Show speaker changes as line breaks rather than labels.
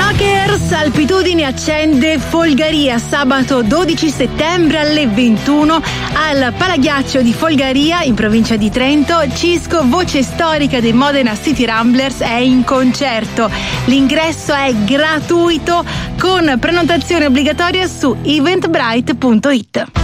Rockers, Altitudini accende Folgaria sabato 12 settembre alle 21 al Palaghiaccio di Folgaria in provincia di Trento. Cisco, voce storica dei Modena City Ramblers, è in concerto. L'ingresso è gratuito con prenotazione obbligatoria su eventbrite.it.